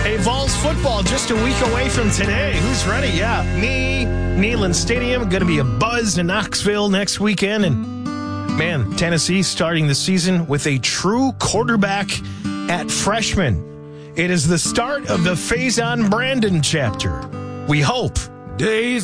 Hey, Vols football just a week away from today. Who's ready? Yeah, me, Neyland Stadium, going to be a buzz in Knoxville next weekend. And, man, Tennessee starting the season with a true quarterback at freshman. It is the start of the Faison Brandon chapter. We hope. Days